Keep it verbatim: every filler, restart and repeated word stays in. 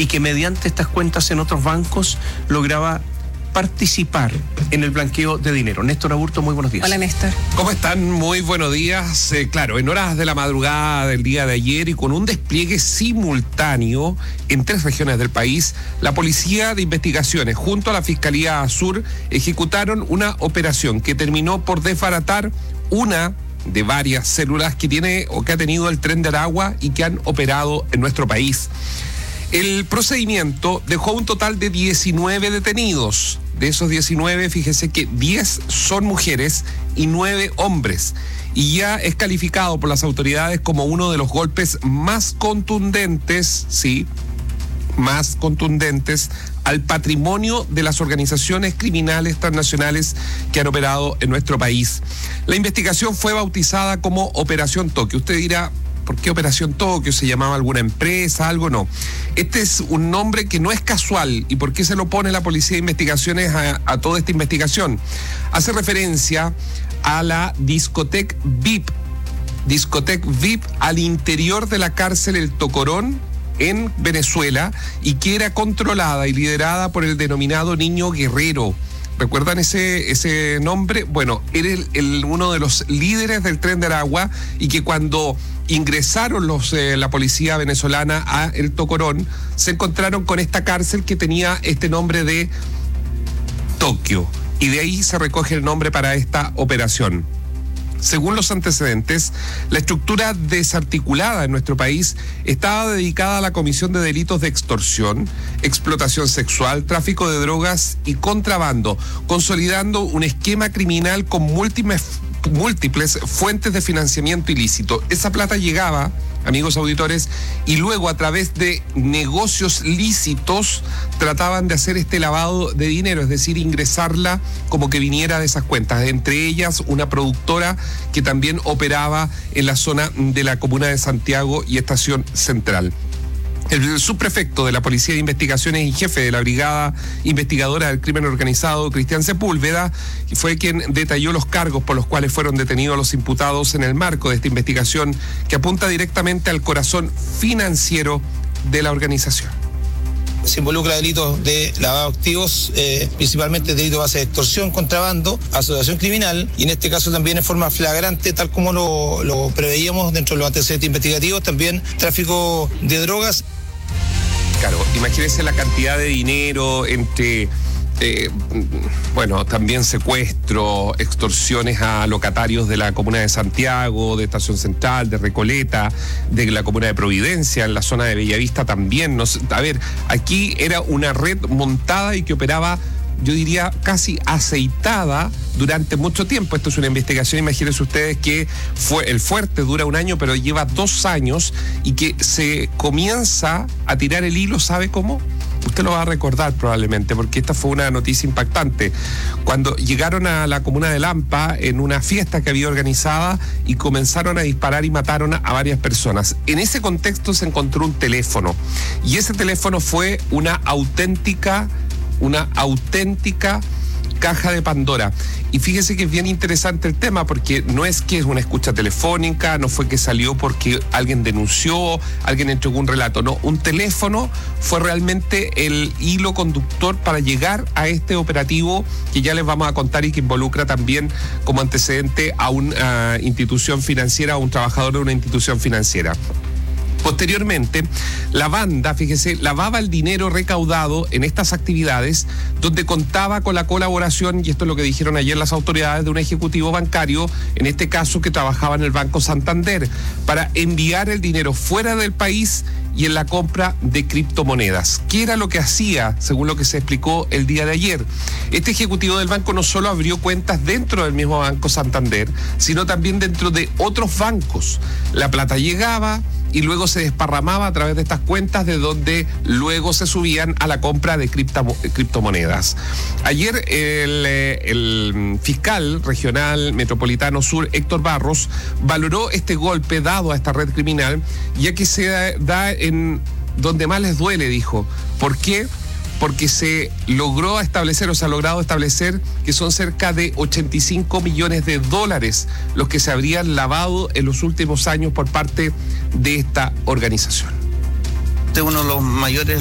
y que mediante estas cuentas en otros bancos lograba participar en el blanqueo de dinero. Néstor Aburto, muy buenos días. Hola, Néstor. ¿Cómo están? Muy buenos días. Eh, claro, en horas de la madrugada del día de ayer y con un despliegue simultáneo en tres regiones del país, la Policía de Investigaciones junto a la Fiscalía Sur ejecutaron una operación que terminó por desbaratar una de varias células que tiene o que ha tenido el Tren de Aragua y que han operado en nuestro país. El procedimiento dejó un total de diecinueve detenidos. De esos diecinueve, fíjese que diez son mujeres y nueve hombres. Y ya es calificado por las autoridades como uno de los golpes más contundentes, sí, más contundentes al patrimonio de las organizaciones criminales transnacionales que han operado en nuestro país. La investigación fue bautizada como Operación Tokio. Usted dirá, ¿por qué Operación Tokio? ¿Se llamaba alguna empresa? ¿Algo? No. Este es un nombre que no es casual. ¿Y por qué se lo pone la Policía de Investigaciones a, a toda esta investigación? Hace referencia a la discoteca V I P. Discoteca V I P al interior de la cárcel El Tocorón en Venezuela y que era controlada y liderada por el denominado Niño Guerrero. ¿Recuerdan ese, ese nombre? Bueno, era el, el, uno de los líderes del Tren de Aragua y que cuando ingresaron los, eh, la policía venezolana a El Tocorón, se encontraron con esta cárcel que tenía este nombre de Tokio. Y de ahí se recoge el nombre para esta operación. Según los antecedentes, la estructura desarticulada en nuestro país estaba dedicada a la comisión de delitos de extorsión, explotación sexual, tráfico de drogas y contrabando, consolidando un esquema criminal con múltiples, múltiples fuentes de financiamiento ilícito. Esa plata llegaba, amigos auditores, y luego a través de negocios lícitos trataban de hacer este lavado de dinero, es decir, ingresarla como que viniera de esas cuentas, entre ellas una productora que también operaba en la zona de la comuna de Santiago y Estación Central. El subprefecto de la Policía de Investigaciones y jefe de la Brigada Investigadora del Crimen Organizado, Cristian Sepúlveda, fue quien detalló los cargos por los cuales fueron detenidos los imputados en el marco de esta investigación que apunta directamente al corazón financiero de la organización. Se involucra delitos de lavado de activos, eh, principalmente delitos de base de extorsión, contrabando, asociación criminal y en este caso también en forma flagrante, tal como lo, lo preveíamos dentro de los antecedentes investigativos, también tráfico de drogas. Claro, imagínense la cantidad de dinero entre, eh, bueno, también secuestro, extorsiones a locatarios de la comuna de Santiago, de Estación Central, de Recoleta, de la comuna de Providencia, en la zona de Bellavista también. No sé, a ver, aquí era una red montada y que operaba, yo diría, casi aceitada durante mucho tiempo. Esto es una investigación, imagínense ustedes que fue el fuerte dura un año, pero lleva dos años y que se comienza a tirar el hilo, ¿sabe cómo? Usted lo va a recordar probablemente, porque esta fue una noticia impactante. Cuando llegaron a la comuna de Lampa en una fiesta que había organizada y comenzaron a disparar y mataron a varias personas. En ese contexto se encontró un teléfono y ese teléfono fue una auténtica una auténtica caja de Pandora. Y fíjese que es bien interesante el tema, porque no es que es una escucha telefónica, no fue que salió porque alguien denunció, alguien entregó un relato, no, un teléfono fue realmente el hilo conductor para llegar a este operativo que ya les vamos a contar y que involucra también como antecedente a una institución financiera, a un trabajador de una institución financiera. Posteriormente, la banda, fíjese, lavaba el dinero recaudado en estas actividades donde contaba con la colaboración, y esto es lo que dijeron ayer las autoridades, de un ejecutivo bancario, en este caso que trabajaba en el Banco Santander, para enviar el dinero fuera del país y en la compra de criptomonedas. ¿Qué era lo que hacía, según lo que se explicó el día de ayer? Este ejecutivo del banco no solo abrió cuentas dentro del mismo Banco Santander, sino también dentro de otros bancos. La plata llegaba y luego se desparramaba a través de estas cuentas, de donde luego se subían a la compra de criptamo- criptomonedas. Ayer el, el fiscal regional metropolitano sur, Héctor Barros, valoró este golpe dado a esta red criminal, ya que se da, da en donde más les duele, dijo. ¿Por qué? Porque se logró establecer, o se ha logrado establecer que son cerca de ochenta y cinco millones de dólares los que se habrían lavado en los últimos años por parte de esta organización. Este es uno de los mayores